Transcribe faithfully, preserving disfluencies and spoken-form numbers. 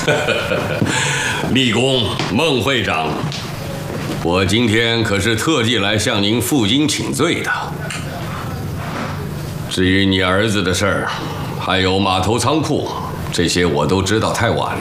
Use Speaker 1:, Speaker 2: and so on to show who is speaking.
Speaker 1: 立功，孟会长，我今天可是特地来向您负荆请罪的。至于你儿子的事儿，还有码头仓库，这些我都知道太晚